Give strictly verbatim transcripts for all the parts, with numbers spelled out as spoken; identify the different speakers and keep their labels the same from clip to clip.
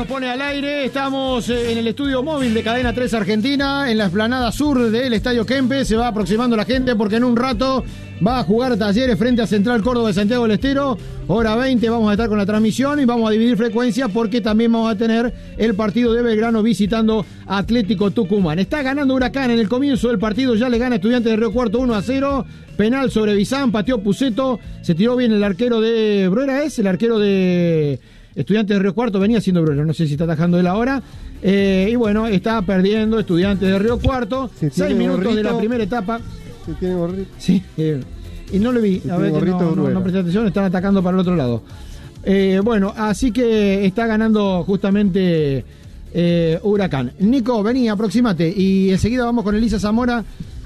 Speaker 1: pone al aire. Estamos en el estudio móvil de Cadena tres Argentina, en la explanada sur del Estadio Kempes. Se va aproximando la gente porque en un rato va a jugar Talleres frente a Central Córdoba de Santiago del Estero. Hora veinte vamos a estar con la transmisión y vamos a dividir frecuencias porque también vamos a tener el partido de Belgrano visitando a Atlético Tucumán. Está ganando Huracán en el comienzo del partido, ya le gana Estudiantes de Río Cuarto uno a cero. Penal sobre Bizán, pateó Puceto, se tiró bien el arquero de... ¿Bruera es? El arquero de Estudiantes de Río Cuarto, venía siendo Bruera, no sé si está atajando él ahora. Eh, y bueno, está perdiendo Estudiantes de Río Cuarto, si seis minutos gorrito, de la primera etapa.
Speaker 2: Si tiene gorrito.
Speaker 1: Sí, eh, y no le vi, si a ver, gorrito, no, no, no presté atención, están atacando para el otro lado. Eh, bueno, así que está ganando justamente eh, Huracán. Nico, vení, aproximate y enseguida vamos con Elisa Zamora.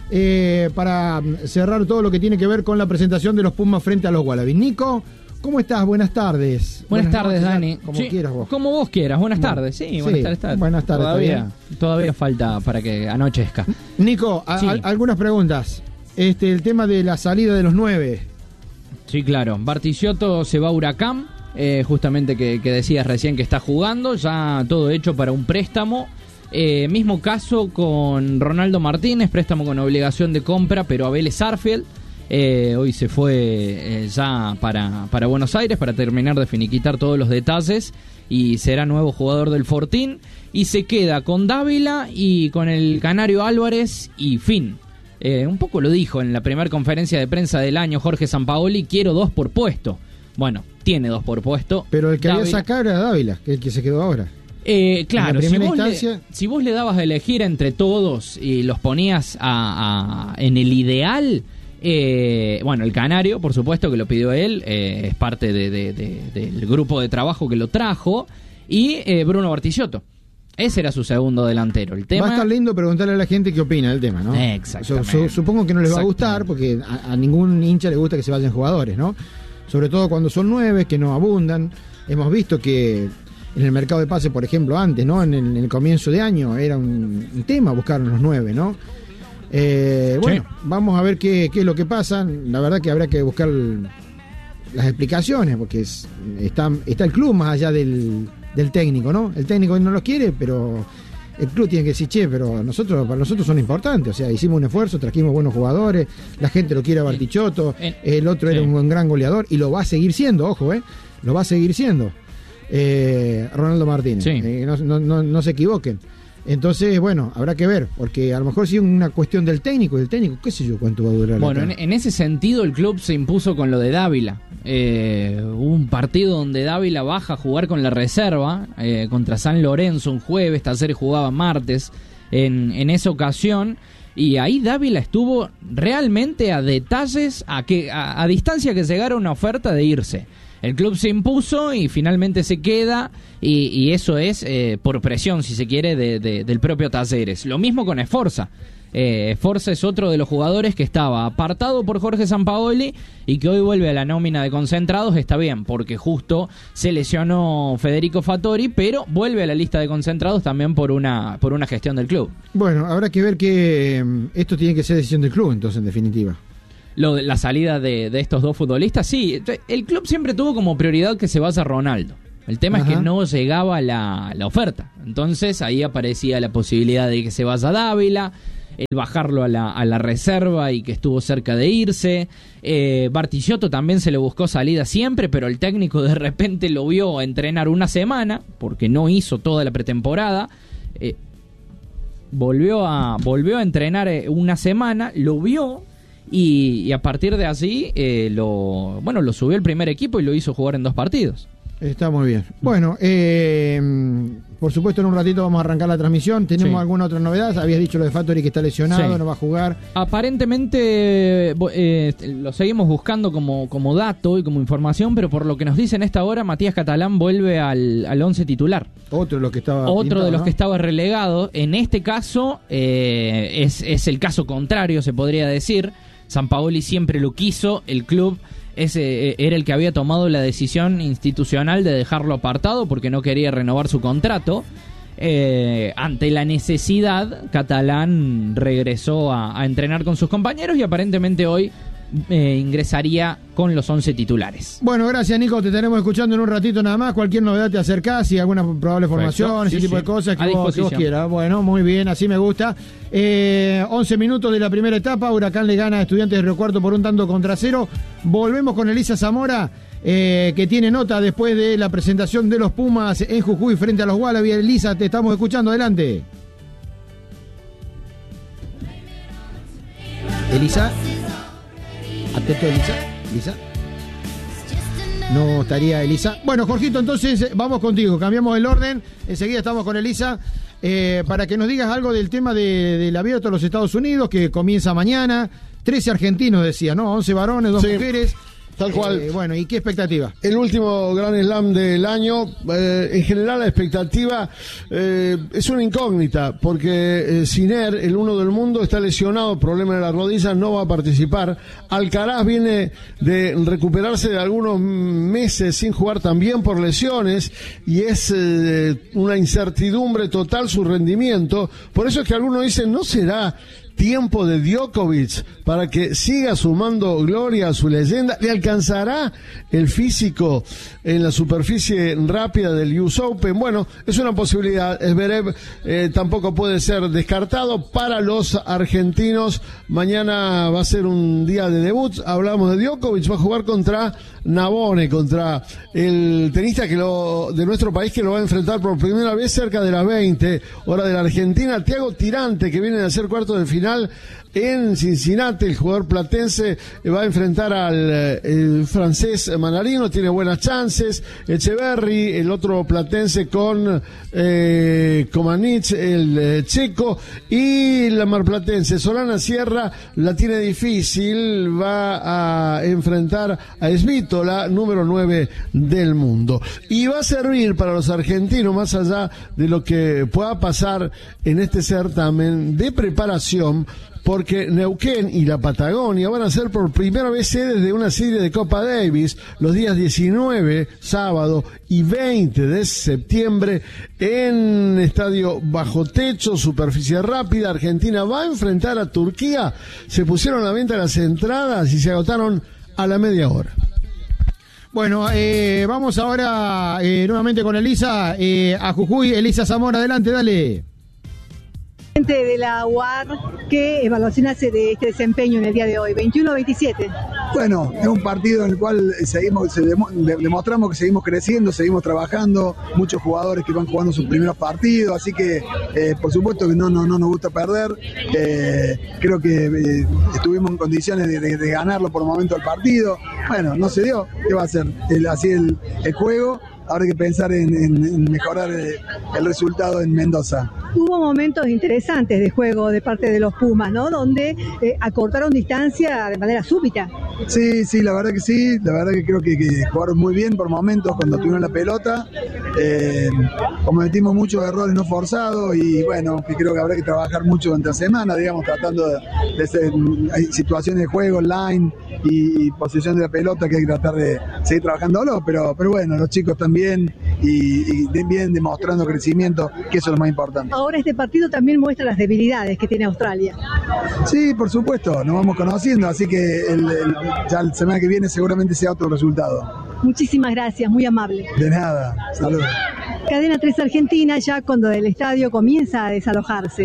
Speaker 1: Eh, para cerrar todo lo que tiene que ver con la presentación de los Pumas frente a los Wallabies. Nico, ¿cómo estás? Buenas tardes.
Speaker 3: Buenas, buenas tardes, noches, Dani.
Speaker 1: Como
Speaker 3: sí,
Speaker 1: quieras vos.
Speaker 3: Como vos quieras. Buenas
Speaker 1: bueno,
Speaker 3: tardes. Sí,
Speaker 1: sí,
Speaker 3: buenas tardes.
Speaker 1: Buenas tardes.
Speaker 3: Todavía, todavía falta para que anochezca.
Speaker 1: Nico, a,
Speaker 3: sí.
Speaker 1: a, algunas preguntas. Este, el tema de la salida de los nueve.
Speaker 3: Sí, claro. Bartichotto se va a Huracán, eh, justamente que, que decías recién que está jugando, ya todo hecho para un préstamo. Eh, mismo caso con Ronaldo Martínez, préstamo con obligación de compra, pero a Vélez Sarsfield. Eh, hoy se fue eh, ya para, para Buenos Aires para terminar de finiquitar todos los detalles y será nuevo jugador del Fortín. Y se queda con Dávila y con el Canario Álvarez y fin. Eh, un poco lo dijo en la primera conferencia de prensa del año Jorge Sampaoli, quiero dos por puesto. Bueno, tiene dos por puesto.
Speaker 1: Pero el que
Speaker 3: Dávila,
Speaker 1: había sacado era Dávila, que es el que se quedó ahora.
Speaker 3: Eh, claro, si vos,
Speaker 1: instancia...
Speaker 3: le, si vos le dabas a elegir entre todos y los ponías a, a, en el ideal, eh, bueno, el Canario, por supuesto que lo pidió él, eh, es parte de, de, de, del grupo de trabajo que lo trajo, y eh, Bruno Bartichotto. Ese era su segundo delantero. El tema...
Speaker 1: Va a estar lindo preguntarle a la gente qué opina del tema, ¿no?
Speaker 3: Exactamente.
Speaker 1: Yo, yo, supongo que no les va a gustar, porque a, a ningún hincha le gusta que se vayan jugadores, ¿no? Sobre todo cuando son nueve, que no abundan. Hemos visto que en el mercado de pase, por ejemplo, antes, ¿no? En el, en el comienzo de año era un, un tema buscar los nueve, ¿no? Eh, bueno, sí. Vamos a ver qué, qué es lo que pasa. La verdad que habrá que buscar las explicaciones, porque es, está, está el club más allá del, del técnico, ¿no? El técnico no lo quiere, pero el club tiene que decir, che, pero nosotros, para nosotros son importantes. O sea, hicimos un esfuerzo, trajimos buenos jugadores, la gente lo quiere a Bartichotto, el otro sí. Era un, un gran goleador y lo va a seguir siendo, ojo, ¿eh? Lo va a seguir siendo. Eh, Ronaldo Martínez, sí. eh, no, no, no, no se equivoquen. Entonces, bueno, habrá que ver, porque a lo mejor sí es una cuestión del técnico, del técnico, qué sé yo cuánto va a durar.
Speaker 3: Bueno, en, en ese sentido el club se impuso con lo de Dávila. Eh, hubo un partido donde Dávila baja a jugar con la reserva eh, contra San Lorenzo un jueves, Talleres jugaba martes en, en esa ocasión. Y ahí Dávila estuvo realmente a detalles, a, que, a, a distancia que llegara una oferta de irse. El club se impuso y finalmente se queda, y, y eso es eh, por presión, si se quiere, de, de, del propio Talleres. Lo mismo con Esforza. Eh, Esforza es otro de los jugadores que estaba apartado por Jorge Sampaoli y que hoy vuelve a la nómina de concentrados. Está bien, porque justo se lesionó Federico Fattori, pero vuelve a la lista de concentrados también por una, por una gestión del club.
Speaker 1: Bueno, habrá que ver que esto tiene que ser decisión del club, entonces, en definitiva.
Speaker 3: Lo de la salida de, de estos dos futbolistas, sí, el club siempre tuvo como prioridad que se vaya Ronaldo. El tema Ajá. es que no llegaba la, la oferta. Entonces ahí aparecía la posibilidad de que se vaya Dávila, el bajarlo a la, a la reserva y que estuvo cerca de irse. Eh, Bartichotto también se le buscó salida siempre, pero el técnico de repente lo vio entrenar una semana, porque no hizo toda la pretemporada. Eh, volvió, a, volvió a entrenar una semana, lo vio. Y, y a partir de allí eh, lo bueno lo subió el primer equipo y lo hizo jugar en dos partidos.
Speaker 1: Está muy bien. Bueno, eh, por supuesto en un ratito vamos a arrancar la transmisión. ¿Tenemos sí. alguna otra novedad? Habías dicho lo de Fattori que está lesionado, sí. no va a jugar.
Speaker 3: Aparentemente eh, lo seguimos buscando como, como dato y como información, pero por lo que nos dicen a esta hora, Matías Catalán vuelve al, al once titular.
Speaker 1: Otro de los que estaba
Speaker 3: Otro
Speaker 1: pintado,
Speaker 3: de los
Speaker 1: ¿no?
Speaker 3: que estaba relegado. En este caso eh, es, es el caso contrario, se podría decir. Sampaoli siempre lo quiso, el club ese era el que había tomado la decisión institucional de dejarlo apartado porque no quería renovar su contrato. Eh, ante la necesidad, Catalán regresó a, a entrenar con sus compañeros y aparentemente hoy eh, ingresaría con los once titulares.
Speaker 1: Bueno, gracias Nico, te tenemos escuchando en un ratito nada más. Cualquier novedad te acercás y alguna probable formación,
Speaker 3: sí,
Speaker 1: ese tipo
Speaker 3: sí.
Speaker 1: de cosas que
Speaker 3: A
Speaker 1: vos, que vos quieras. Bueno, muy bien, así me gusta. Eh, once minutos de la primera etapa, Huracán le gana a Estudiantes de Río Cuarto por un tanto contra cero. Volvemos con Elisa Zamora, eh, que tiene nota después de la presentación de los Pumas en Jujuy frente a los Wallabies. Elisa, te estamos escuchando, adelante. Elisa, atento Elisa, Elisa. No estaría Elisa. Bueno, Jorgito, entonces vamos contigo, cambiamos el orden, enseguida estamos con Elisa, eh, para que nos digas algo del tema de, del abierto a los Estados Unidos, que comienza mañana, trece argentinos decía, ¿no? once varones, dos sí, mujeres.
Speaker 2: Tal cual.
Speaker 1: Eh, bueno, ¿y qué expectativa?
Speaker 2: El último Grand Slam del año, eh, en general la expectativa eh, es una incógnita, porque eh, Sinner, el uno del mundo, está lesionado, problema de la rodilla, no va a participar. Alcaraz viene de recuperarse de algunos meses sin jugar también por lesiones, y es eh, una incertidumbre total su rendimiento. Por eso es que algunos dicen, ¿no será tiempo de Djokovic para que siga sumando gloria a su leyenda? ¿Le alcanzará el físico en la superficie rápida del U S Open? Bueno, es una posibilidad. Zverev eh, tampoco puede ser descartado. Para los argentinos, mañana va a ser un día de debut. Hablamos de Djokovic, va a jugar contra Navone, contra el tenista que lo, de nuestro país, que lo va a enfrentar por primera vez cerca de las veinte, hora de la Argentina. Thiago Tirante, que viene a hacer cuartos de final en Cincinnati, el jugador platense va a enfrentar al el francés Manarino, tiene buenas chances. Echeverry, el otro platense, con eh, Komanich, el eh, checo, y la marplatense Solana Sierra la tiene difícil, va a enfrentar a Svítola, número nueve del mundo. Y va a servir para los argentinos, más allá de lo que pueda pasar en este certamen, de preparación, porque Neuquén y la Patagonia van a ser por primera vez sedes de una serie de Copa Davis los días diecinueve, sábado, y veinte de septiembre en estadio bajo techo, superficie rápida. Argentina va a enfrentar a Turquía. Se pusieron a la venta las entradas y se agotaron a la media hora.
Speaker 1: Bueno, eh, vamos ahora eh, nuevamente con Elisa, eh, a Jujuy. Elisa Zamora, adelante, dale.
Speaker 4: De la U A R, ¿qué evaluación hace de este desempeño en el día de hoy? veintiuno a veintisiete.
Speaker 5: Bueno, es un partido en el cual seguimos, se demo, demostramos que seguimos creciendo, seguimos trabajando, muchos jugadores que van jugando sus primeros partidos, así que eh, por supuesto que no, no, no nos gusta perder. Eh, creo que eh, estuvimos en condiciones de, de, de ganarlo por el momento del partido. Bueno, no se dio, ¿qué va a hacer? El, así el, el juego. Ahora hay que pensar en, en, en mejorar el, el resultado en Mendoza.
Speaker 4: Hubo momentos interesantes de juego de parte de los Pumas, ¿no? Donde eh, acortaron distancia de manera súbita.
Speaker 5: Sí, sí, la verdad que sí. La verdad que creo que, que jugaron muy bien por momentos cuando tuvieron la pelota. Eh, cometimos muchos errores no forzados y bueno, que creo que habrá que trabajar mucho durante la semana, digamos, tratando de, de ser, hay situaciones de juego online y, y posesión de la pelota que hay que tratar de seguir trabajándolo, pero, pero bueno, los chicos también y, y bien demostrando crecimiento, que eso es lo más importante.
Speaker 4: Ahora este partido también muestra las debilidades que tiene Australia.
Speaker 5: Sí, por supuesto, nos vamos conociendo, así que el, el, ya la semana que viene seguramente sea otro resultado.
Speaker 4: Muchísimas gracias, muy amable.
Speaker 5: De nada, saludos.
Speaker 4: Cadena tres Argentina, ya cuando el estadio comienza a desalojarse.
Speaker 6: De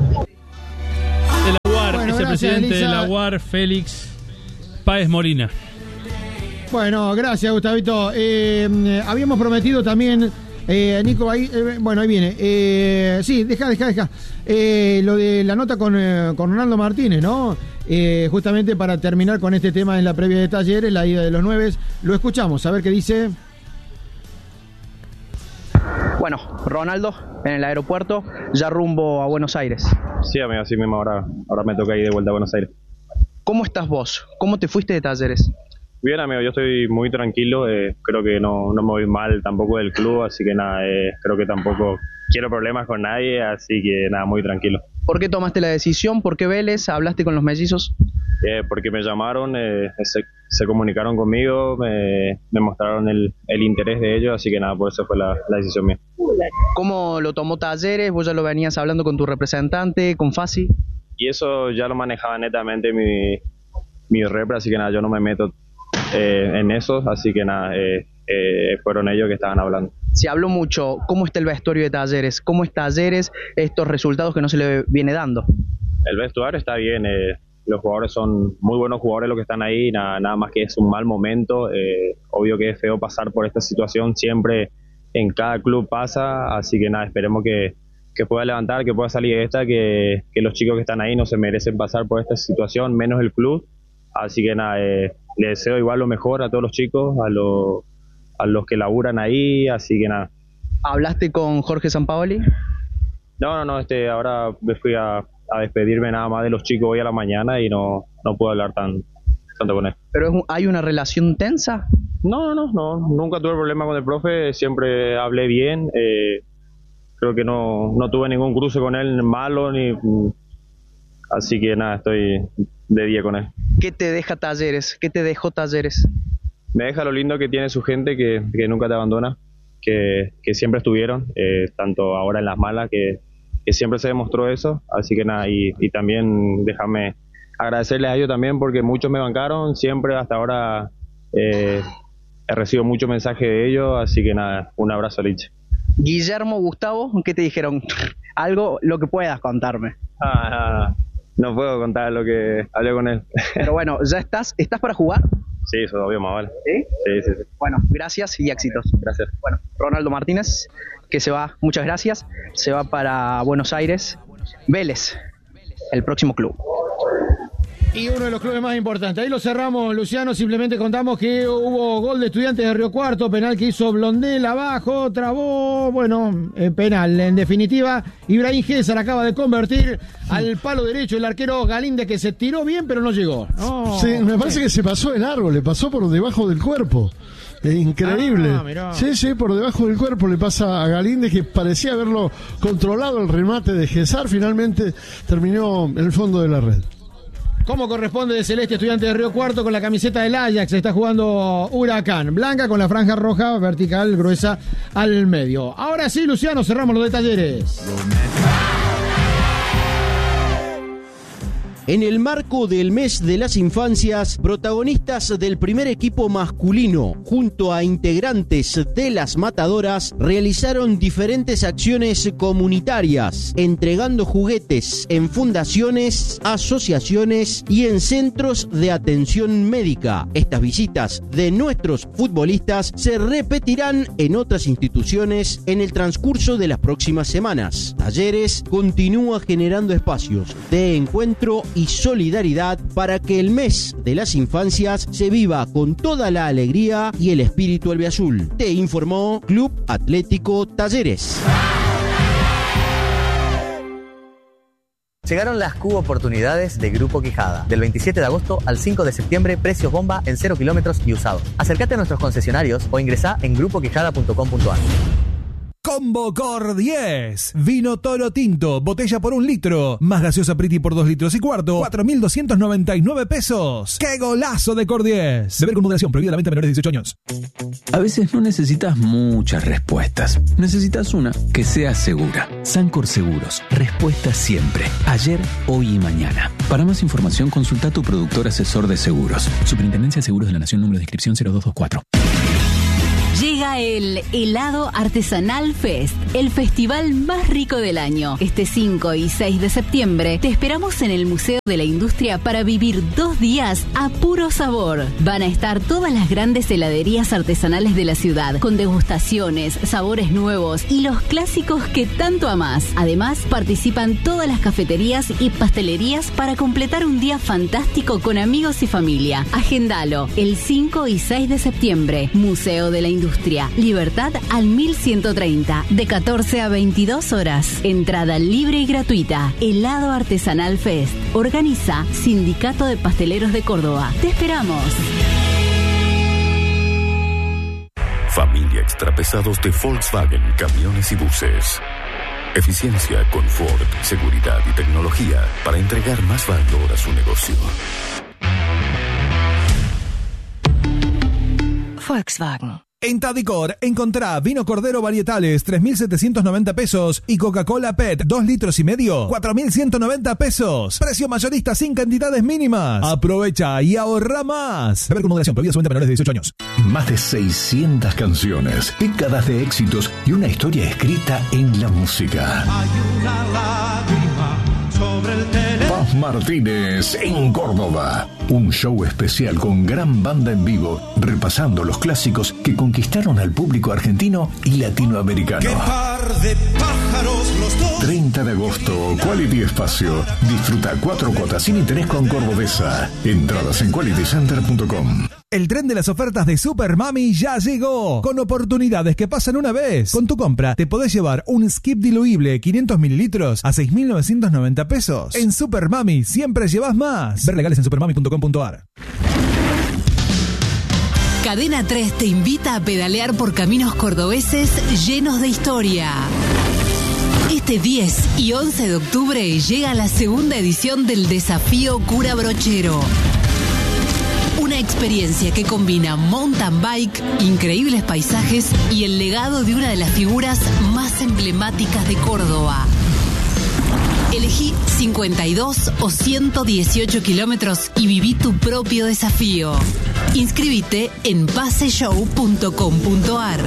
Speaker 6: la U A R,
Speaker 1: bueno,
Speaker 6: vicepresidente
Speaker 1: gracias,
Speaker 6: de la U A R, Félix Páez Molina.
Speaker 1: Bueno, gracias, Gustavito. Eh, habíamos prometido también, eh, Nico, ahí, eh, bueno, ahí viene. Eh, sí, deja, deja, deja. Eh, lo de la nota con, eh, con Ronaldo Martínez, ¿no? Eh, justamente para terminar con este tema en la previa de Talleres, la ida de los nueves. Lo escuchamos, a ver qué dice.
Speaker 7: Bueno, Ronaldo en el aeropuerto, ya rumbo a Buenos Aires.
Speaker 8: Sí, amigo, así mismo ahora, ahora me toca ir de vuelta a Buenos Aires.
Speaker 7: ¿Cómo estás vos? ¿Cómo te fuiste de Talleres?
Speaker 8: Bien, amigo, yo estoy muy tranquilo, eh, creo que no, no me voy mal tampoco del club, así que nada, eh, creo que tampoco quiero problemas con nadie, así que nada, muy tranquilo.
Speaker 7: ¿Por qué tomaste la decisión? ¿Por qué Vélez? ¿Hablaste con los mellizos?
Speaker 8: Eh, porque me llamaron, eh, se, se comunicaron conmigo, me, me mostraron el, el interés de ellos, así que nada, por eso fue la, la decisión mía.
Speaker 7: ¿Cómo lo tomó Talleres? ¿Vos ya lo venías hablando con tu representante, con Fassi?
Speaker 8: Y eso ya lo manejaba netamente mi, mi repre, así que nada, yo no me meto eh, en eso, así que nada, eh, eh, fueron ellos que estaban hablando.
Speaker 7: Se habló mucho, ¿cómo está el vestuario de Talleres? ¿Cómo es Talleres estos resultados que no se le viene dando?
Speaker 8: El vestuario está bien, eh, los jugadores son muy buenos jugadores los que están ahí, nada, nada más que es un mal momento, eh, obvio que es feo pasar por esta situación, siempre en cada club pasa, así que nada, esperemos que, que pueda levantar, que pueda salir de esta, que, que los chicos que están ahí no se merecen pasar por esta situación, menos el club, así que nada, eh, le deseo igual lo mejor a todos los chicos, a los a los que laburan ahí, así que nada.
Speaker 7: ¿Hablaste con Jorge Sampaoli?
Speaker 8: No, no, no, este, ahora me fui a, a despedirme nada más de los chicos hoy a la mañana y no, no puedo hablar tan, tanto con él.
Speaker 7: ¿Pero es, hay una relación tensa?
Speaker 8: No, no, no, no, nunca tuve problema con el profe, siempre hablé bien, eh, creo que no, no tuve ningún cruce con él malo, ni así que nada, estoy de día con él.
Speaker 7: ¿Qué te deja Talleres? ¿Qué te dejó Talleres?
Speaker 8: Me deja lo lindo que tiene su gente, que, que nunca te abandona, que, que siempre estuvieron, eh, tanto ahora en las malas, que, que siempre se demostró eso, así que nada, y, y también déjame agradecerles a ellos también, porque muchos me bancaron, siempre hasta ahora eh, he recibido muchos mensajes de ellos, así que nada, un abrazo, Lich.
Speaker 7: Guillermo, Gustavo, ¿qué te dijeron? Algo, lo que puedas contarme.
Speaker 8: Ah, no puedo contar lo que hablé con él.
Speaker 7: Pero bueno, ¿ya estás, estás para jugar?
Speaker 8: Sí, eso obvio más vale.
Speaker 7: ¿Sí?
Speaker 8: Sí, sí, sí.
Speaker 7: Bueno, gracias y éxitos.
Speaker 8: Gracias.
Speaker 7: Bueno, Ronaldo Martínez, que se va, muchas gracias, se va para Buenos Aires, Vélez, el próximo club.
Speaker 1: Y uno de los clubes más importantes. Ahí lo cerramos, Luciano. Simplemente contamos que hubo gol de Estudiantes de Río Cuarto, penal que hizo Blondel abajo, trabó, bueno, eh, penal. En definitiva, Ibrahim César acaba de convertir al palo derecho el arquero Galíndez, que se tiró bien, pero no llegó. No,
Speaker 2: sí, me parece que se pasó el árbol, le pasó por debajo del cuerpo. Es increíble.
Speaker 1: Ah,
Speaker 2: sí, sí, por debajo del cuerpo le pasa a Galíndez, que parecía haberlo controlado el remate de César, finalmente terminó en el fondo de la red.
Speaker 1: Como corresponde de Celeste, Estudiante de Río Cuarto, con la camiseta del Ajax, está jugando Huracán. Blanca con la franja roja, vertical, gruesa al medio. Ahora sí, Luciano, cerramos los de Talleres.
Speaker 9: En el marco del mes de las infancias, protagonistas del primer equipo masculino, junto a integrantes de las matadoras, realizaron diferentes acciones comunitarias, entregando juguetes en fundaciones, asociaciones y en centros de atención médica. Estas visitas de nuestros futbolistas se repetirán en otras instituciones en el transcurso de las próximas semanas. Talleres continúa generando espacios de encuentro y solidaridad para que el mes de las infancias se viva con toda la alegría y el espíritu albiazul. Te informó Club Atlético Talleres.
Speaker 10: Llegaron las Cubo Oportunidades de Grupo Quijada. Del veintisiete de agosto al cinco de septiembre, precios bomba en cero kilómetros y usados. Acércate a nuestros concesionarios o ingresá en grupo quijada punto com punto a r.
Speaker 11: Combo Cor diez. Vino Toro Tinto, botella por un litro. Más gaseosa Priti por dos litros y cuarto. cuatro mil doscientos noventa y nueve pesos. ¡Qué golazo de Cor diez! Beber con moderación. Prohibida la venta a menores de dieciocho años.
Speaker 12: A veces no necesitas muchas respuestas. Necesitas una que sea segura. Sancor Seguros. Respuesta siempre. Ayer, hoy y mañana. Para más información, consulta a tu productor asesor de seguros. Superintendencia de Seguros de la Nación, número de inscripción cero dos dos cuatro.
Speaker 13: Llega el Helado Artesanal Fest, el festival más rico del año. Este cinco y seis de septiembre te esperamos en el Museo de la Industria para vivir dos días a puro sabor. Van a estar todas las grandes heladerías artesanales de la ciudad, con degustaciones, sabores nuevos y los clásicos que tanto amás. Además, participan todas las cafeterías y pastelerías para completar un día fantástico con amigos y familia. Agendalo, el cinco y seis de septiembre, Museo de la Industria. Libertad al mil ciento treinta, de catorce a veintidós horas. Entrada libre y gratuita. Helado Artesanal Fest. Organiza Sindicato de Pasteleros de Córdoba. Te esperamos.
Speaker 14: Familia Extrapesados de Volkswagen Camiones y Buses. Eficiencia, confort, seguridad y tecnología para entregar más valor a su negocio.
Speaker 15: Volkswagen.
Speaker 11: En Tadicor encontrá vino Cordero Varietales tres mil setecientos noventa pesos y Coca-Cola P E T dos litros y medio cuatro mil ciento noventa pesos. Precio mayorista sin cantidades mínimas. Aprovecha y ahorra más. Beber con moderación. Prohibido su venta a menores de dieciocho años.
Speaker 15: Más de seiscientas canciones, décadas de éxitos y una historia escrita en la música.
Speaker 16: Hay una lágrima sobre el teléfono.
Speaker 15: Paz Martínez en Córdoba. Un show especial con gran banda en vivo, repasando los clásicos que conquistaron al público argentino y latinoamericano.
Speaker 16: ¡Qué par de pájaros los dos!
Speaker 15: treinta de agosto, Quality Espacio. Disfruta cuatro cuotas sin interés con Cordobesa. Entradas en quality center punto com.
Speaker 11: El tren de las ofertas de Super Mami ya llegó, con oportunidades que pasan una vez. Con tu compra te podés llevar un skip diluible quinientos mililitros a seis mil novecientos noventa pesos. En Super Mami siempre llevas más. Ver legales en supermami punto com punto ar.
Speaker 13: Cadena tres te invita a pedalear por caminos cordobeses llenos de historia. Este diez y once de octubre llega la segunda edición del Desafío Cura Brochero. Una experiencia que combina mountain bike, increíbles paisajes y el legado de una de las figuras más emblemáticas de Córdoba. Elegí cincuenta y dos o ciento dieciocho kilómetros y viví tu propio desafío. Inscríbete en paseshow punto com punto ar.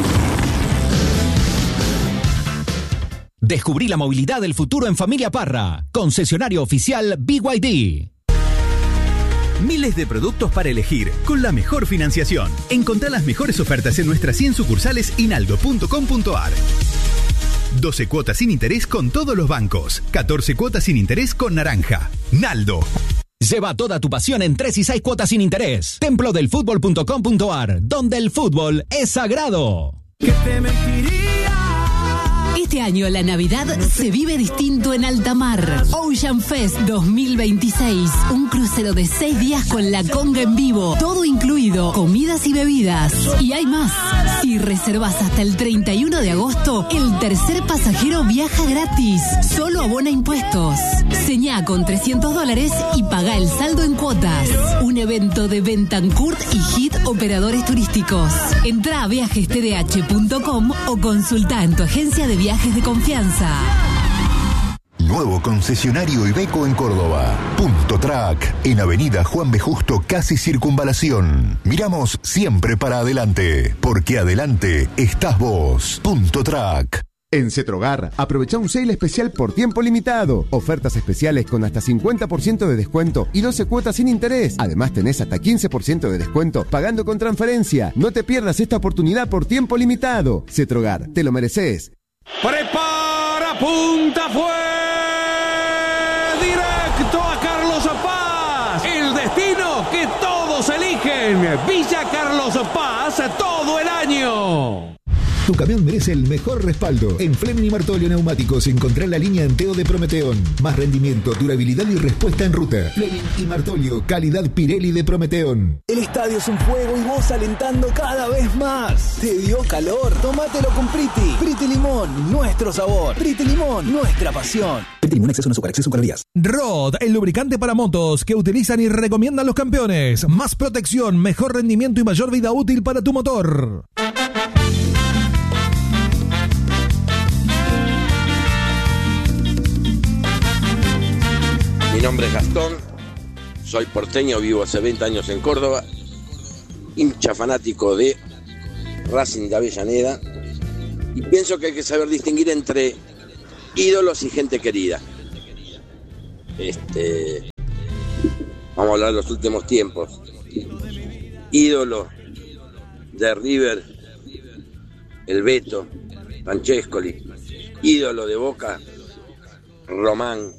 Speaker 17: Descubrí la movilidad del futuro en Familia Parra. Concesionario oficial B Y D.
Speaker 18: Miles de productos para elegir, con la mejor financiación. Encontrá las mejores ofertas en nuestras cien sucursales y naldo punto com punto ar. doce cuotas sin interés con todos los bancos. catorce cuotas sin interés con Naranja. Naldo.
Speaker 17: Lleva toda tu pasión en tres y seis cuotas sin interés. templo del fútbol punto com punto ar, donde el fútbol es sagrado.
Speaker 16: ¿Qué te mentiría?
Speaker 13: Este año la Navidad se vive distinto en alta mar. Ocean Fest dos mil veintiséis. Un crucero de seis días con la conga en vivo. Todo incluido, comidas y bebidas. Y hay más. Si reservas hasta el treinta y uno de agosto, el tercer pasajero viaja gratis. Solo abona impuestos. Señá con trescientos dólares y paga el saldo en cuotas. Un evento de Bentancourt y Hit Operadores Turísticos. Entrá a viajes t d h punto com o consulta en tu agencia de viajes de confianza.
Speaker 19: Nuevo concesionario Iveco en Córdoba. Punto Track, en Avenida Juan B. Justo, casi Circunvalación. Miramos siempre para adelante, porque adelante estás vos. Punto Track.
Speaker 20: En Cetrogar, aprovecha un sale especial por tiempo limitado. Ofertas especiales con hasta cincuenta por ciento de descuento y doce cuotas sin interés. Además tenés hasta quince por ciento de descuento pagando con transferencia. No te pierdas esta oportunidad por tiempo limitado. Cetrogar, te lo mereces.
Speaker 16: Prepara, punta, fue directo a Carlos Paz. El destino que todos eligen. Villa Carlos Paz todo el año.
Speaker 15: Tu camión merece el mejor respaldo. En Fleming y Martolio Neumáticos encontrá la línea Anteo de Prometeón. Más rendimiento, durabilidad y respuesta en ruta. Fleming y Martolio, calidad Pirelli de Prometeón.
Speaker 21: El estadio es un fuego y vos alentando cada vez más. ¿Te dio calor? Tómatelo con Priti. Priti Limón, nuestro sabor. Priti Limón, nuestra pasión.
Speaker 17: Priti Limón, exceso en azúcar, exceso en calorías.
Speaker 11: Rod, el lubricante para motos que utilizan y recomiendan los campeones. Más protección, mejor rendimiento y mayor vida útil para tu motor.
Speaker 22: Mi nombre es Gastón, soy porteño, vivo hace veinte años en Córdoba, hincha fanático de Racing de Avellaneda, y pienso que hay que saber distinguir entre ídolos y gente querida. Este, vamos a hablar de los últimos tiempos. Ídolo de River, el Beto, Francescoli. Ídolo de Boca, Román.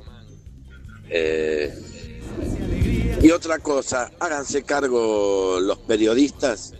Speaker 22: Eh, y otra cosa, háganse cargo los periodistas,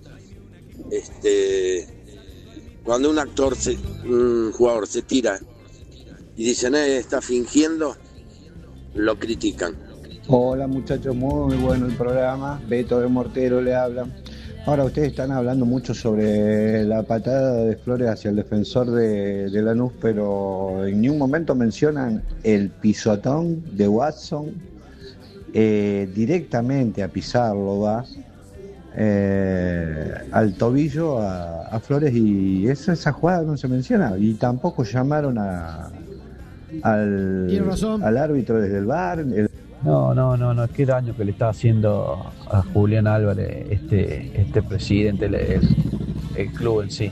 Speaker 22: este, cuando un actor, se, un jugador se tira y dicen, eh, está fingiendo, lo critican.
Speaker 23: Hola muchachos, muy bueno el programa, Beto de Mortero le habla. Ahora ustedes están hablando mucho sobre la patada de Flores hacia el defensor de, de Lanús, pero en ningún momento mencionan el pisotón de Watson, eh, directamente a pisarlo va, eh, al tobillo a, a Flores, y esa, esa jugada no se menciona, y tampoco llamaron a, al, al árbitro desde el V A R. El...
Speaker 3: No, no, no, no, qué daño que le está haciendo a Julián Álvarez, este, este presidente, el, el, el club en sí.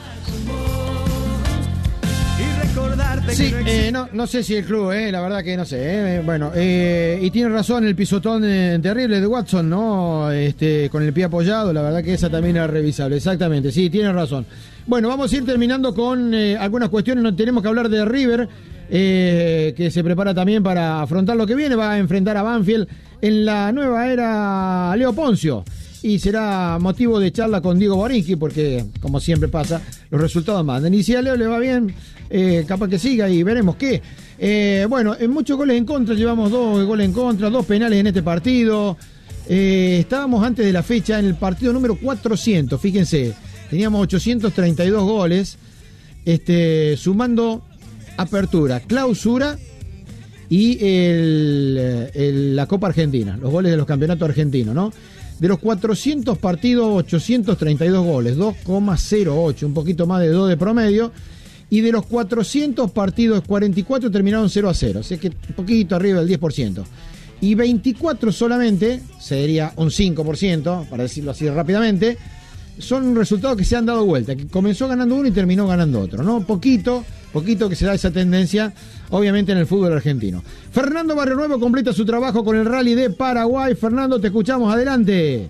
Speaker 1: Sí, eh, no, no sé si el club, eh, la verdad que no sé. Eh, bueno, eh, y tiene razón el pisotón eh, terrible de Watson, ¿no? Este, con el pie apoyado, la verdad que esa también era revisable. Exactamente, sí, tiene razón. Bueno, vamos a ir terminando con eh, algunas cuestiones. No tenemos que hablar de River, eh, que se prepara también para afrontar lo que viene. Va a enfrentar a Banfield en la nueva era Leo Poncio. Y será motivo de charla con Diego Borinqui, porque, como siempre pasa, los resultados mandan. Y si a Leo le va bien, eh, capaz que siga y veremos qué. Eh, bueno, en muchos goles en contra, llevamos dos goles en contra, dos penales en este partido. Eh, estábamos antes de la fecha en el partido número cuatrocientos, fíjense, teníamos ochocientos treinta y dos goles, este, sumando apertura, clausura y el, el, la Copa Argentina, los goles de los campeonatos argentinos, ¿no? De los cuatrocientos partidos, ochocientos treinta y dos goles, dos coma cero ocho, un poquito más de dos de promedio. Y de los cuatrocientos partidos, cuarenta y cuatro terminaron cero a cero, así que un poquito arriba del diez por ciento. Y veinticuatro solamente, sería un cinco por ciento, para decirlo así rápidamente, son resultados que se han dado vuelta, que comenzó ganando uno y terminó ganando otro, ¿no? Poquito, poquito que se da esa tendencia, obviamente, en el fútbol argentino. Fernando Barrionuevo completa su trabajo con el Rally de Paraguay. Fernando, te escuchamos, adelante.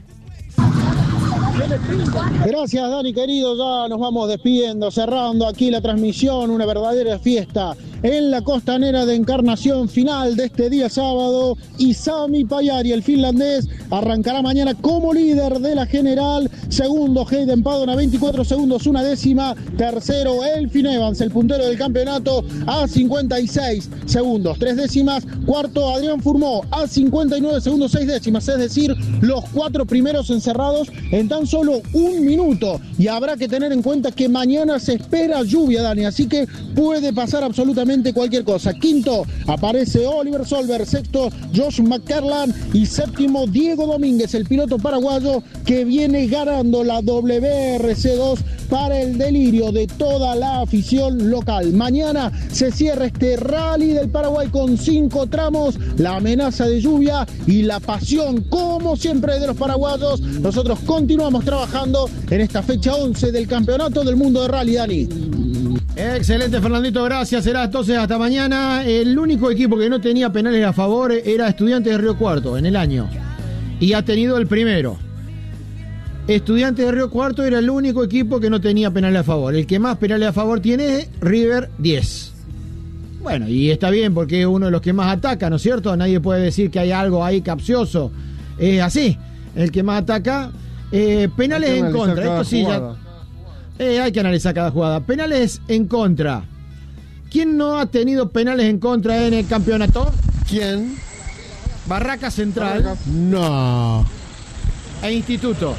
Speaker 4: Gracias, Dani querido, ya nos vamos despidiendo, cerrando aquí la transmisión, una verdadera fiesta en la costanera de Encarnación, final de este día sábado, y Sami Pajari, el finlandés, arrancará mañana como líder de la general. Segundo, Hayden Paddon a veinticuatro segundos, una décima. Tercero, Elfyn Evans, el puntero del campeonato, a cincuenta y seis segundos, tres décimas. Cuarto, Adrián Fourmaux a cincuenta y nueve segundos, seis décimas, es decir, los cuatro primeros encerrados en tan solo un minuto. Y habrá que tener en cuenta que mañana se espera lluvia, Dani, así que puede pasar absolutamente cualquier cosa. Quinto, aparece Oliver Solberg. Sexto, Josh McCarlan. Y séptimo, Diego Domínguez, el piloto paraguayo que viene ganando la W R C dos para el delirio de toda la afición local. Mañana se cierra este Rally del Paraguay con cinco tramos, la amenaza de lluvia y la pasión, como siempre, de los paraguayos. Nosotros continuamos trabajando en esta fecha once del Campeonato del Mundo de Rally, Dani.
Speaker 1: Excelente, Fernandito, gracias. Será entonces hasta mañana. El único equipo que no tenía penales a favor era Estudiantes de Río Cuarto en el año, y ha tenido el primero. Estudiantes de Río Cuarto era el único equipo que no tenía penales a favor. El que más penales a favor tiene es River, diez. Bueno, y está bien porque es uno de los que más ataca, ¿no es cierto? Nadie puede decir que hay algo ahí capcioso. Es así, el que más ataca. Eh, penales en contra, esto sí ya... Eh, hay que analizar cada jugada. Penales en contra. ¿Quién no ha tenido penales en contra en el campeonato?
Speaker 2: ¿Quién?
Speaker 1: Barraca Central.
Speaker 2: Barraca. No.
Speaker 1: E Instituto.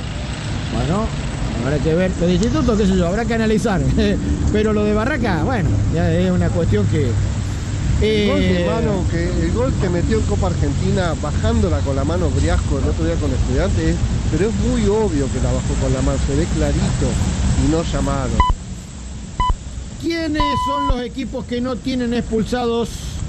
Speaker 1: Bueno, habrá que ver. Lo de Instituto, qué sé yo, habrá que analizar. Pero lo de Barraca, bueno, ya es una cuestión que...
Speaker 2: Eh... El, gol de mano
Speaker 1: que,
Speaker 2: el gol que metió en Copa Argentina bajándola con la mano Briasco el otro día con Estudiantes, pero es muy obvio que la bajó con la mano, se ve clarito y no llamaron.
Speaker 1: ¿Quiénes son los equipos que no tienen expulsados?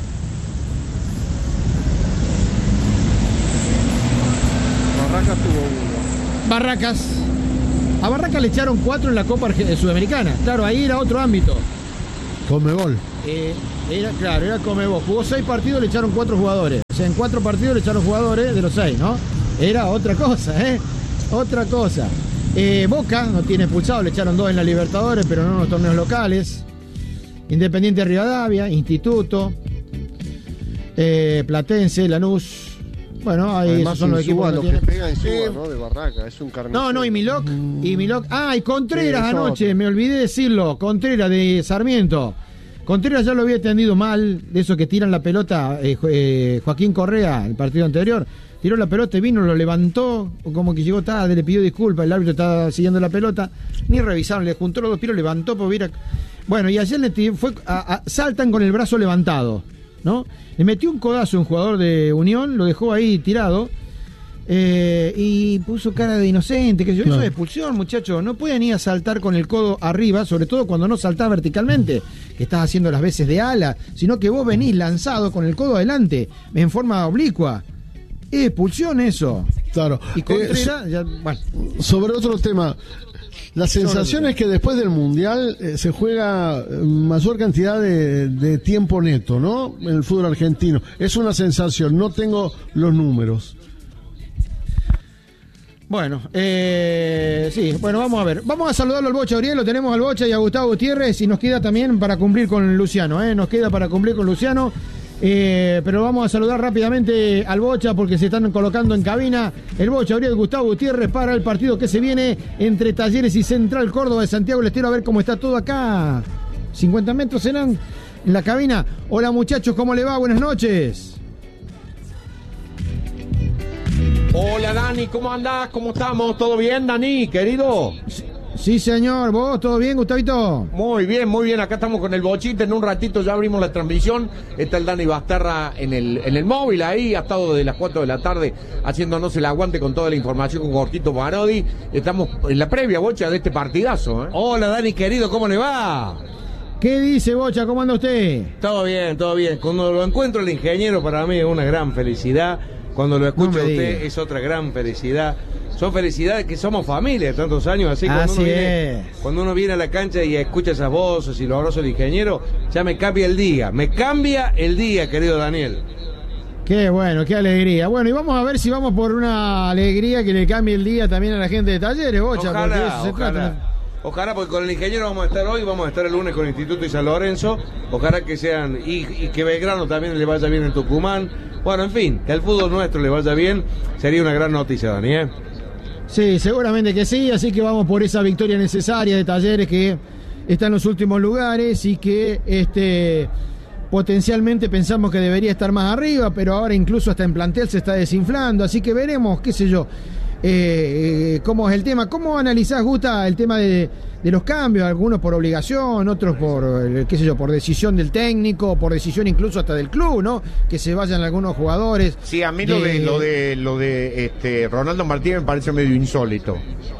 Speaker 2: Barracas tuvo uno.
Speaker 1: Barracas. A Barracas le echaron cuatro en la Copa Sudamericana. Claro, ahí era otro ámbito.
Speaker 2: Conmebol.
Speaker 1: Eh, era, claro, era Conmebol. Jugó seis partidos, le echaron cuatro jugadores. O sea, en cuatro partidos le echaron jugadores de los seis, ¿no? Era otra cosa, ¿eh? Otra cosa. Eh, Boca no tiene expulsado, le echaron dos en la Libertadores, pero no en los torneos locales. Independiente Rivadavia, Instituto, eh, Platense, Lanús. Bueno, ahí
Speaker 2: además,
Speaker 1: esos son los equipos
Speaker 2: que no
Speaker 1: tienen.
Speaker 2: Pega en Suba, eh, ¿no? De Barraca, es un carnicero.
Speaker 1: No, no, y Milok, y Milok. Ah, y Contreras sí, anoche, otro. Me olvidé decirlo. Contreras de Sarmiento. Contreras ya lo había entendido mal, de esos que tiran la pelota. Eh, eh, Joaquín Correa, el partido anterior, tiró la pelota y vino, lo levantó, como que llegó tarde, le pidió disculpas, el árbitro estaba siguiendo la pelota, ni revisaron, le juntó los dos pies, levantó, pues mira. Bueno, y ayer le tiró, fue a, a, saltan con el brazo levantado, ¿no? Le metió un codazo a un jugador de Unión, lo dejó ahí tirado, Eh, y puso cara de inocente, que yo,
Speaker 2: Claro.
Speaker 1: eso es expulsión, muchachos. No pueden ir a saltar con el codo arriba, sobre todo cuando no saltás verticalmente, que estás haciendo las veces de ala, sino que vos venís lanzado con el codo adelante, en forma oblicua. Es expulsión eso.
Speaker 2: Claro.
Speaker 1: Y Contreras,
Speaker 2: Eh,
Speaker 1: ya, bueno.
Speaker 2: Sobre otro tema, la sensación es que después del Mundial eh, se juega eh, mayor cantidad de, de tiempo neto, ¿no? En el fútbol argentino. Es una sensación, no tengo los números.
Speaker 1: Bueno, eh, sí, bueno, vamos a ver. Vamos a saludarlo al Bocha Uriel, lo tenemos al Bocha y a Gustavo Gutiérrez, y nos queda también para cumplir con Luciano, ¿eh? Nos queda para cumplir con Luciano. Eh, pero vamos a saludar rápidamente al Bocha porque se están colocando en cabina el Bocha Uriel, Gustavo Gutiérrez para el partido que se viene entre Talleres y Central Córdoba de Santiago del Estero. A ver cómo está todo acá. cincuenta metros serán en la cabina. Hola muchachos, ¿cómo le va? Buenas noches.
Speaker 5: Hola Dani, ¿cómo andás? ¿Cómo estamos? ¿Todo bien, Dani, querido?
Speaker 1: Sí, señor. ¿Vos? ¿Todo bien, Gustavito?
Speaker 5: Muy bien, muy bien. Acá estamos con el Bochita. En un ratito ya abrimos la transmisión. Está el Dani Basterra en el, en el móvil ahí. Ha estado desde las cuatro de la tarde haciéndonos el aguante con toda la información con Jorgito Marodi. Estamos en la previa, Bocha, de este partidazo, ¿eh?
Speaker 6: Hola Dani, querido, ¿cómo le va?
Speaker 1: ¿Qué dice, Bocha? ¿Cómo anda usted?
Speaker 6: Todo bien, todo bien. Cuando lo encuentro el ingeniero, para mí es una gran felicidad. Cuando lo escucho
Speaker 1: No
Speaker 6: a
Speaker 1: me
Speaker 6: usted
Speaker 1: diga.
Speaker 6: es otra gran felicidad. Son felicidades que somos familia de tantos años, así cuando
Speaker 1: Así
Speaker 6: uno viene,
Speaker 1: es.
Speaker 6: cuando uno viene a la cancha y escucha esas voces y los abrazos del ingeniero, ya me cambia el día, me cambia el día, querido Daniel.
Speaker 1: Qué bueno, qué alegría. Bueno, y vamos a ver si vamos por una alegría que le cambie el día también a la gente de Talleres, Bocha, porque de
Speaker 6: Ojalá,
Speaker 1: eso se
Speaker 6: ojalá.
Speaker 1: trata.
Speaker 6: Ojalá, porque con el ingeniero vamos a estar hoy, vamos a estar el lunes con el Instituto y San Lorenzo. Ojalá que sean, y, y que Belgrano también le vaya bien en Tucumán. Bueno, en fin, que al fútbol nuestro le vaya bien, sería una gran noticia, Dani, ¿eh?
Speaker 1: Sí, seguramente que sí, así que vamos por esa victoria necesaria de Talleres que está en los últimos lugares y que este potencialmente pensamos que debería estar más arriba, pero ahora incluso hasta en plantel se está desinflando, así que veremos, qué sé yo, eh, eh, cómo es el tema. ¿Cómo analizás, Gusta, el tema de, de los cambios? Algunos por obligación, otros por, eh, qué sé yo, por decisión del técnico, por decisión incluso hasta del club, ¿no? Que se vayan algunos jugadores.
Speaker 5: Sí, a mí lo de lo de lo de este Ronaldo Martínez me parece medio insólito.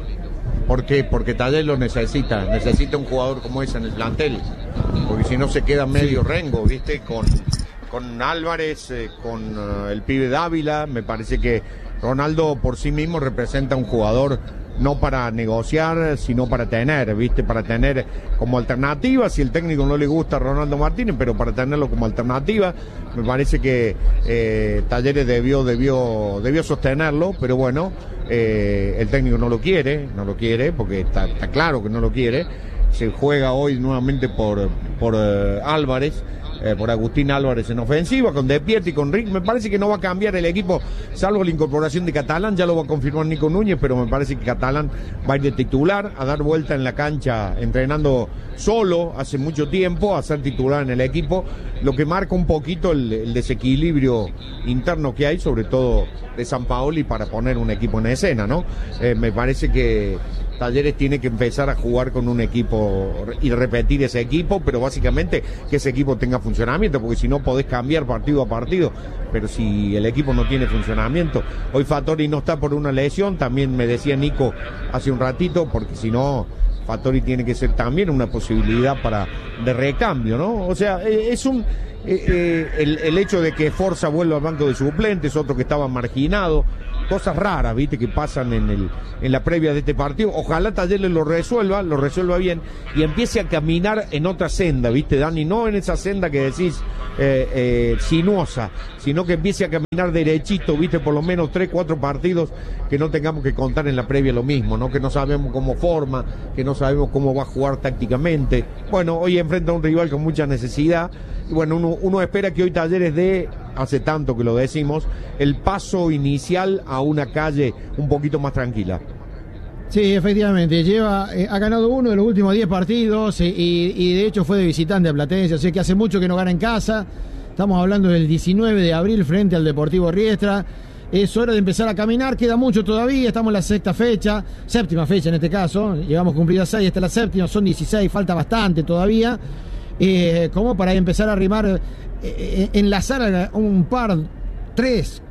Speaker 5: ¿Por qué? Porque Talleres lo necesita, necesita un jugador como ese en el plantel, porque si no se queda medio rengo, ¿viste? Con, con Álvarez, eh, con uh, el pibe Dávila, me parece que Ronaldo por sí mismo representa un jugador no para negociar, sino para tener, ¿viste? Para tener como alternativa, si el técnico no le gusta a Ronaldo Martínez, pero para tenerlo como alternativa, me parece que eh, Talleres debió, debió, debió sostenerlo, pero bueno, eh, el técnico no lo quiere, no lo quiere, porque está, está claro que no lo quiere. Se juega hoy nuevamente por, por eh, Álvarez, eh, por Agustín Álvarez en ofensiva, con De Pietri, con Rick. Me parece que no va a cambiar el equipo, salvo la incorporación de Catalán, ya lo va a confirmar Nico Núñez, pero me parece que Catalán va a ir de titular, a dar vuelta en la cancha, entrenando solo hace mucho tiempo, a ser titular en el equipo, lo que marca un poquito el, el desequilibrio interno que hay, sobre todo de Sampaoli, para poner un equipo en escena, ¿no? Eh, me parece que Talleres tiene que empezar a jugar con un equipo y repetir ese equipo, pero básicamente que ese equipo tenga funcionamiento, porque si no podés cambiar partido a partido, pero si el equipo no tiene funcionamiento. Hoy Fattori no está por una lesión, también me decía Nico hace un ratito, porque si no, Fattori tiene que ser también una posibilidad para de recambio, ¿no? O sea, eh, es un... Eh, eh, el, el hecho de que Forza vuelva al banco de suplentes, otro que estaba marginado, cosas raras, viste, que pasan en el en la previa de este partido. Ojalá Talleres lo resuelva, lo resuelva bien y empiece a caminar en otra senda, viste, Dani, no en esa senda que decís eh, eh, sinuosa, sino que empiece a caminar derechito, viste, por lo menos tres, cuatro partidos que no tengamos que contar en la previa lo mismo, ¿no? Que no sabemos cómo forma, que no sabemos cómo va a jugar tácticamente. Bueno, hoy enfrenta a un rival con mucha necesidad y bueno, uno, uno espera que hoy Talleres dé, hace tanto que lo decimos, el paso inicial a una calle un poquito más tranquila.
Speaker 1: Sí, efectivamente, lleva, eh, ha ganado uno de los últimos diez partidos y, y, y de hecho fue de visitante a Platense, así que hace mucho que no gana en casa. Estamos hablando del diecinueve de abril frente al Deportivo Riestra. Es hora de empezar a caminar, queda mucho todavía, estamos en la sexta fecha, séptima fecha en este caso, llevamos cumplidas seis, esta es la séptima, son dieciséis, falta bastante todavía, eh, como para empezar a arrimar, eh, enlazar un par, tres,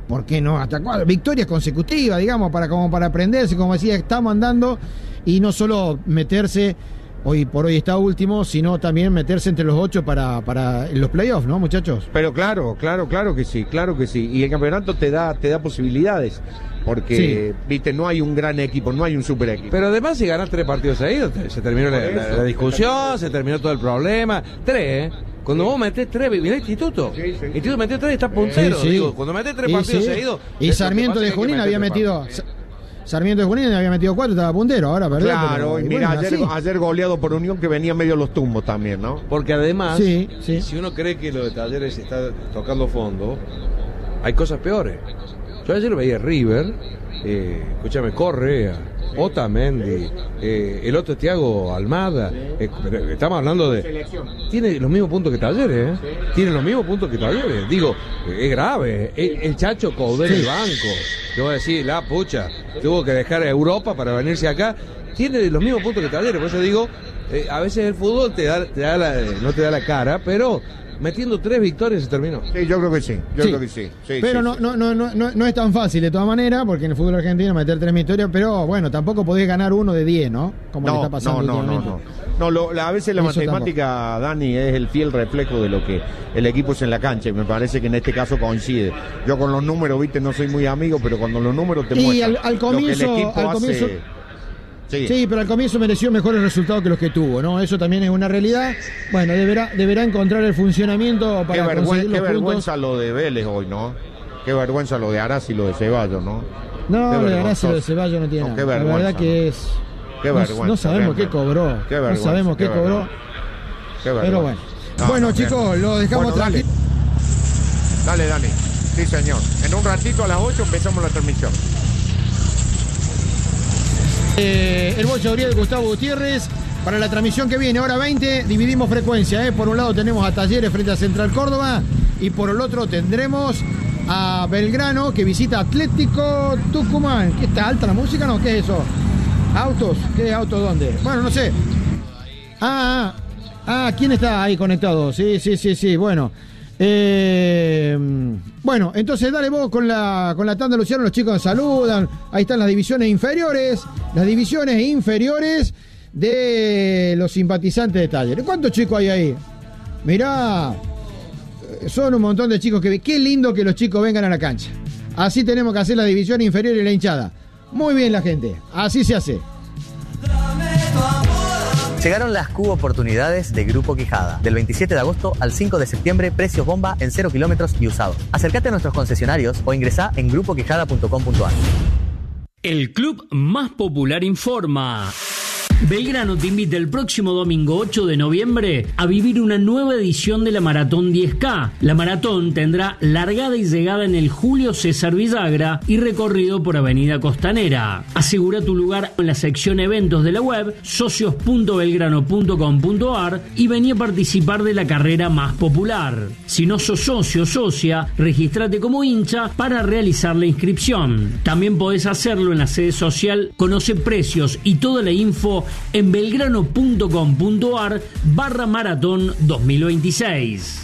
Speaker 1: ¿por qué no? Hasta cuatro victorias consecutivas, digamos, para como para aprenderse, como decía, estamos andando y no solo meterse, hoy por hoy está último, sino también meterse entre los ocho para, para los playoffs, ¿no, muchachos?
Speaker 5: Pero claro, claro, claro que sí, claro que sí. Y el campeonato te da, te da posibilidades. Porque, sí. viste, no hay un gran equipo, no hay un super equipo.
Speaker 6: Pero además, si ganas tres partidos seguidos, se terminó la, la, la discusión, se terminó todo el problema. Tres, ¿eh? Cuando vos metés tres, mirá el Instituto. Sí, sí. El Instituto metió tres, está puntero. Sí, sí. Digo, cuando metés tres
Speaker 1: sí,
Speaker 6: partidos
Speaker 1: sí.
Speaker 6: seguidos.
Speaker 1: Y Sarmiento de Junín había metido. Partidos. Sarmiento de Junín había metido cuatro, estaba puntero, ahora perdió.
Speaker 5: Claro, pero, y mira, bueno, ayer, ayer goleado por Unión, que venía medio los tumbos también, ¿no?
Speaker 6: Porque además,
Speaker 1: sí, sí.
Speaker 6: si uno cree que lo de Talleres está tocando fondo, hay cosas peores. Yo ayer veía River, eh, escúchame, Correa, Otamendi, eh, el otro Thiago Almada, eh, estamos hablando de... Tiene los mismos puntos que Talleres, ¿eh? Tiene los mismos puntos que Talleres. Digo, eh, es grave. El, el Chacho Coudet en el banco. Te voy a decir, la pucha, tuvo que dejar a Europa para venirse acá. Tiene los mismos puntos que Talleres, por eso digo, eh, a veces el fútbol te da, te da la, no te da la cara, pero... Metiendo tres victorias se terminó.
Speaker 5: Sí, yo creo que sí, yo
Speaker 1: sí.
Speaker 5: creo que sí. sí
Speaker 1: pero
Speaker 5: sí,
Speaker 1: no,
Speaker 5: sí.
Speaker 1: No, no, no, no, no es tan fácil de todas maneras, porque en el fútbol argentino meter tres victorias, pero bueno, tampoco podés ganar uno de diez, ¿no? Como
Speaker 5: no,
Speaker 1: le está pasando
Speaker 5: no, no,
Speaker 1: últimamente.
Speaker 5: no, no. No, lo, la, a veces la Eso matemática, tampoco. Dani, es el fiel reflejo de lo que el equipo es en la cancha, y me parece que en este caso coincide. Yo con los números, viste, no soy muy amigo, pero cuando los números te
Speaker 1: y
Speaker 5: muestran
Speaker 1: al, al comienzo,
Speaker 5: lo que el equipo
Speaker 1: al comienzo,
Speaker 5: hace... Sí.
Speaker 1: sí, pero al comienzo mereció mejores resultados que los que tuvo, ¿no? Eso también es una realidad. Bueno, deberá, deberá encontrar el funcionamiento para
Speaker 5: qué
Speaker 1: conseguir los
Speaker 5: Qué
Speaker 1: puntos.
Speaker 5: vergüenza lo de Vélez hoy, ¿no? Qué vergüenza lo de Aras y lo de Ceballos, ¿no?
Speaker 1: No, lo de Aras y lo de Ceballos no tiene
Speaker 5: no,
Speaker 1: nada. La verdad que es...
Speaker 5: Qué vergüenza.
Speaker 1: No, no sabemos qué cobró.
Speaker 5: Qué vergüenza,
Speaker 1: no sabemos qué,
Speaker 5: qué
Speaker 1: cobró.
Speaker 5: Qué
Speaker 1: pero bueno.
Speaker 5: No,
Speaker 1: bueno,
Speaker 5: no,
Speaker 1: chicos, bien. Lo dejamos
Speaker 5: bueno,
Speaker 1: tranquilo.
Speaker 5: Dale, dale. Sí, señor. En un ratito a las ocho empezamos la transmisión.
Speaker 1: Eh, el Bocha Uriel, Gustavo Gutiérrez. Para la transmisión que viene, hora veinte, dividimos frecuencia. ¿eh? Por un lado tenemos a Talleres frente a Central Córdoba y por el otro tendremos a Belgrano que visita Atlético Tucumán. ¿Qué está alta la música? No, ¿qué es eso? ¿Autos? ¿Qué autos dónde? Bueno, no sé. Ah, ah, ah, ¿quién está ahí conectado? Sí, sí, sí, sí, bueno. Eh, bueno, entonces dale vos con la con la tanda, Luciano, los chicos saludan. Ahí están las divisiones inferiores, las divisiones inferiores de los simpatizantes de Talleres. ¿Cuántos chicos hay ahí? Mirá, son un montón de chicos que... Qué lindo que los chicos vengan a la cancha. Así tenemos que hacer la división inferior y la hinchada. Muy bien la gente, así se hace.
Speaker 10: Llegaron las Q oportunidades de Grupo Quijada. Del veintisiete de agosto al cinco de septiembre, precios bomba en cero kilómetros y usados. Acércate a nuestros concesionarios o ingresá en grupo quijada punto com punto ar.
Speaker 7: El club más popular informa. Belgrano te invita el próximo domingo ocho de noviembre a vivir una nueva edición de la Maratón diez K. La maratón tendrá largada y llegada en el Julio César Villagra y recorrido por Avenida Costanera. Asegura tu lugar en la sección eventos de la web socios punto belgrano punto com punto ar y vení a participar de la carrera más popular. Si no sos socio o socia, regístrate como hincha para realizar la inscripción. También podés hacerlo en la sede social. Conoce precios y toda la info en belgrano punto com punto ar barra maratón dos mil veintiséis.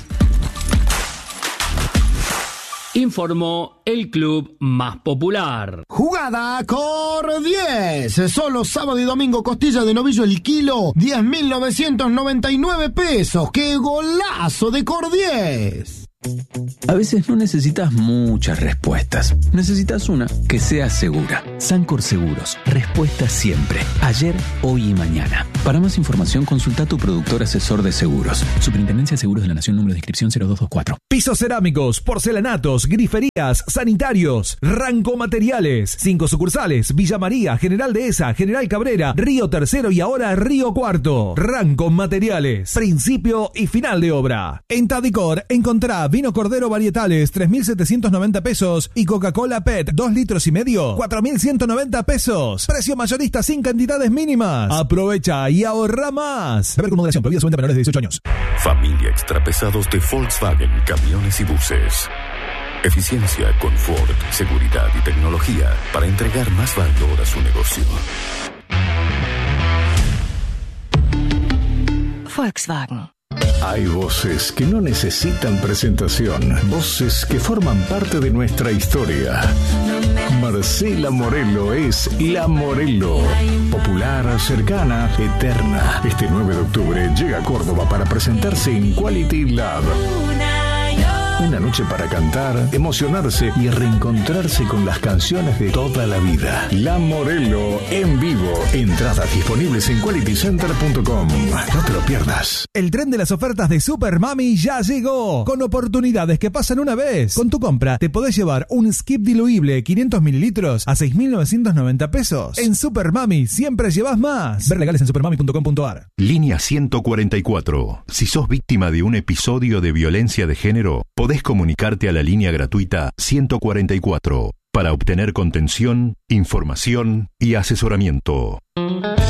Speaker 7: Informó el club más popular.
Speaker 4: Jugada Cor diez. Solo sábado y domingo costilla de novillo el kilo. diez mil novecientos noventa y nueve pesos. ¡Qué golazo de Cor diez!
Speaker 12: A veces no necesitas muchas respuestas. Necesitas una que sea segura. Sancor Seguros. Respuesta siempre. Ayer, hoy y mañana. Para más información, consulta a tu productor asesor de seguros. Superintendencia de Seguros de la Nación, número de inscripción cero dos dos cuatro.
Speaker 11: Pisos cerámicos, porcelanatos, griferías, sanitarios, Ranco Materiales. Cinco sucursales: Villa María, General Dehesa, General Cabrera, Río Tercero y ahora Río Cuarto. Ranco Materiales. Principio y final de obra. En Tadicor encontrá vino Cordero Varietales, tres mil setecientos noventa pesos, y Coca-Cola P E T, dos litros y medio, cuatro mil ciento noventa pesos. Precio mayorista sin cantidades mínimas. Aprovecha y ahorra más. Beber con moderación, prohibido su venta a menores de dieciocho años.
Speaker 14: Familia Extrapesados de Volkswagen Camiones y Buses. Eficiencia, confort, seguridad y tecnología para entregar más valor a su negocio.
Speaker 8: Volkswagen. Hay voces que no necesitan presentación, voces que forman parte de nuestra historia. Marcela Morelo es La Morelo. Popular, cercana, eterna. Este nueve de octubre llega a Córdoba para presentarse en Quality Lab. Una noche para cantar, emocionarse y reencontrarse con las canciones de toda la vida. La Morelo en vivo. Entradas disponibles en quality center punto com. No te lo pierdas.
Speaker 11: El tren de las ofertas de Super Mami ya llegó. Con oportunidades que pasan una vez. Con tu compra te podés llevar un skip diluible quinientos mililitros a seis mil novecientos noventa pesos. En Super Mami siempre llevas más. Ver legales en supermami punto com punto ar.
Speaker 19: Línea ciento cuarenta y cuatro. Si sos víctima de un episodio de violencia de género, podés comunicarte a la línea gratuita ciento cuarenta y cuatro para obtener contención, información y asesoramiento.